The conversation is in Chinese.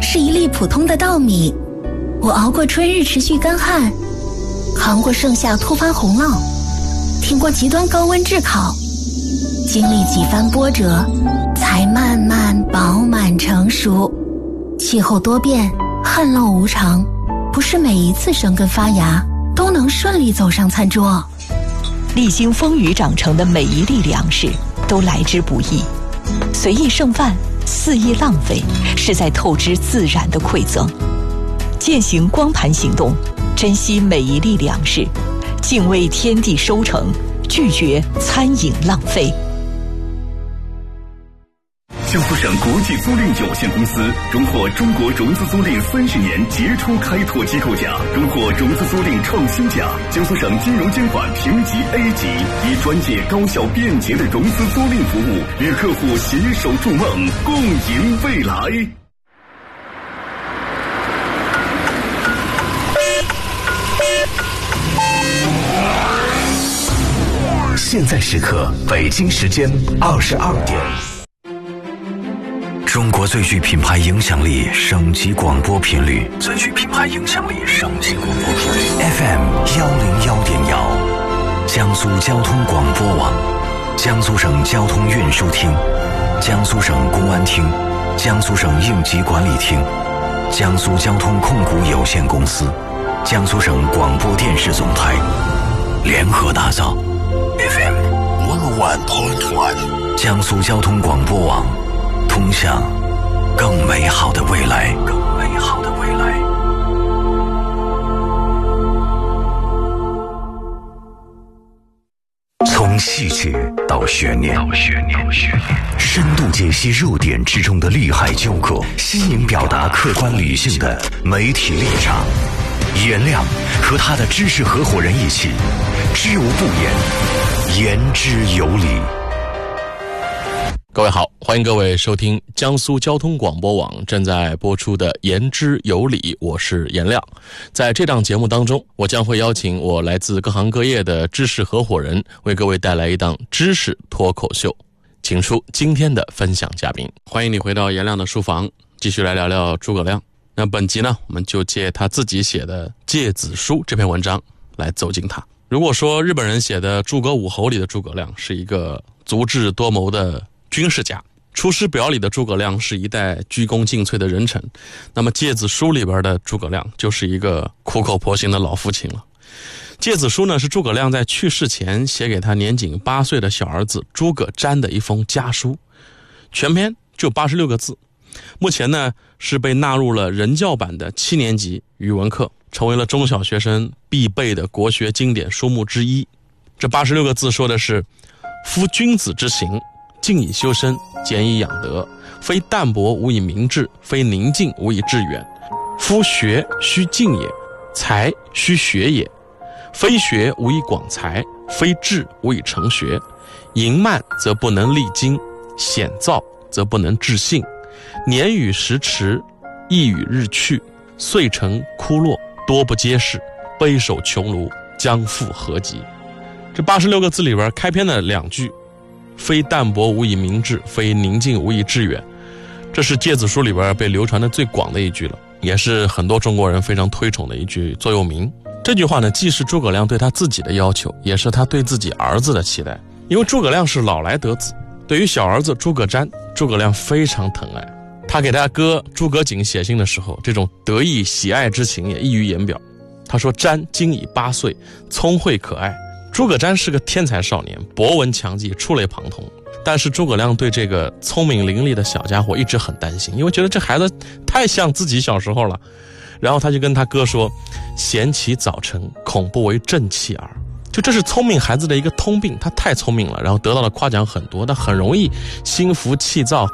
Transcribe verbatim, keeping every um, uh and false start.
是一粒普通的稻米。我熬过春日持续干旱，扛过盛夏突发洪涝，挺过极端高温炙烤，经历几番波折，才慢慢饱满成熟。气候多变，旱涝无常，不是每一次生根发芽都能顺利走上餐桌。 历经风雨长成的每一粒粮食都来之不易，随意剩饭，肆意浪费，是在透支自然的馈赠。践行光盘行动，珍惜每一粒粮食，敬畏天地收成，拒绝餐饮浪费。 江苏省国际租赁有限公司荣获中国融资租赁三十年杰出开拓机构奖，荣获融资租赁创新奖。江苏省金融监管评级 A 级，以专业、高效、便捷的融资租赁服务，与客户携手筑梦，共赢未来。 现在时刻，北京时间二十二点。中国最具品牌影响力省级广播频率，最具品牌影响力省级广播频率 F M 幺零幺点幺，江苏交通广播网，江苏省交通运输厅，江苏省公安厅，江苏省应急管理厅，江苏交通控股有限公司，江苏省广播电视总台联合打造 F M 一零一点一，江苏交通广播网，通向更美好的未来，更美好的未来。从戏剧到悬念，到悬念，深度解析热点之中的利害纠葛，新颖表达客观理性的媒体立场。颜亮和他的知识合伙人一起，知无不言，言之有理。 各位好，欢迎各位收听江苏交通广播网正在播出的言之有理，我是颜亮。在这档节目当中，我将会邀请我来自各行各业的知识合伙人，为各位带来一档知识脱口秀。请出今天的分享嘉宾。欢迎你回到颜亮的书房，继续来聊聊诸葛亮。那本集呢，我们就借他自己写的《诫子书》这篇文章来走进他。如果说日本人写的《诸葛武侯》里的诸葛亮是一个足智多谋的军事家，《出师表》里的诸葛亮是一代鞠躬尽瘁的人臣，那么《诫子书》里边的诸葛亮就是一个苦口婆心的老父亲了。《诫子书》呢，是诸葛亮在去世前写给他年仅八岁的小儿子诸葛瞻的一封家书，全篇就八十六个字。目前呢，是被纳入了人教版的七年级语文课，成为了中小学生必备的国学经典书目之一。这八十六个字说的是：夫君子之行，静以修身，俭以养德，非淡泊无以明志，非宁静无以致远。夫学须静也，才须学也，非学无以广才，非志无以成学。盈慢则不能励精，险躁则不能致信。年与时迟，意与日去，岁成枯落，多不接世，悲守穷庐，将复何及。这八十六个字里边，开篇的两句，非淡泊无以明志，非宁静无以致远，这是《诫子书》里边被流传的最广的一句了，也是很多中国人非常推崇的一句座右铭。这句话呢，既是诸葛亮对他自己的要求，也是他对自己儿子的期待。因为诸葛亮是老来得子，对于小儿子诸葛瞻，诸葛亮非常疼爱。他给他哥诸葛瑾写信的时候，这种得意喜爱之情也溢于言表。他说：瞻今已八岁，聪慧可爱。诸葛瞻是个天才少年，博闻强记，触类旁通。但是诸葛亮对这个聪明伶俐的小家伙一直很担心，因为觉得这孩子太像自己小时候了。然后他就跟他哥说：贤其早成，恐不为正气耳。就这是聪明孩子的一个通病，他太聪明了，然后得到的夸奖很多，他很容易心浮气躁，